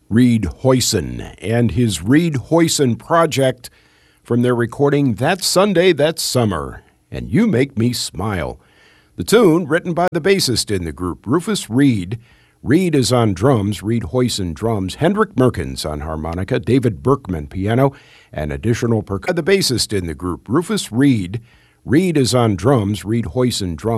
Reed Hoyson and his Reed Hoyson Project from their recording That Sunday, That Summer, and You Make Me Smile. The tune, written by the bassist in the group, Rufus Reed. Reed is on drums, Reed Hoyson drums, Hendrik Merkens on harmonica, David Berkman piano, and additional percussion. The bassist in the group, Rufus Reed. Reed is on drums, Reed Hoyson drums.